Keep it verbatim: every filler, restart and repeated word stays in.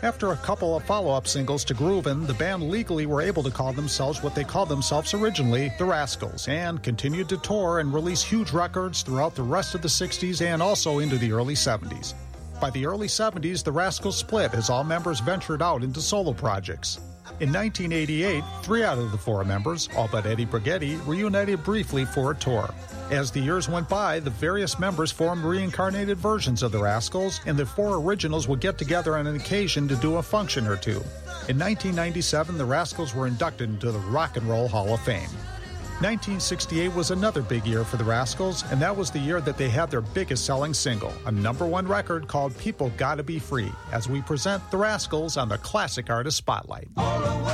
After a couple of follow-up singles to Groovin', the band legally were able to call themselves what they called themselves originally, the Rascals, and continued to tour and release huge records throughout the rest of the sixties and also into the early seventies. By the early seventies, the Rascals split as all members ventured out into solo projects. In nineteen eighty-eight, three out of the four members, all but Eddie Brigetti, reunited briefly for a tour. As the years went by, the various members formed reincarnated versions of the Rascals, and the four originals would get together on an occasion to do a function or two. In nineteen ninety-seven, the Rascals were inducted into the Rock and Roll Hall of Fame. nineteen sixty-eight was another big year for the Rascals, and that was the year that they had their biggest selling single, a number one record called People Gotta Be Free, as we present the Rascals on the Classic Artist Spotlight.